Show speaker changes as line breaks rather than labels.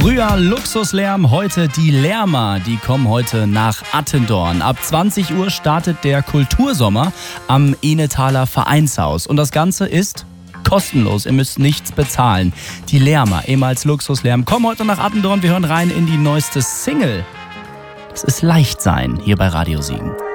Früher Luxuslärm, heute die Lärmer. Die kommen heute nach Attendorn. Ab 20 Uhr startet der Kultursommer am Enetaler Vereinshaus. Und das Ganze ist kostenlos. Ihr müsst nichts bezahlen. Die Lärmer, ehemals Luxuslärm, kommen heute nach Attendorn. Wir hören rein in die neueste Single. Das ist Leicht sein hier bei Radio Siegen.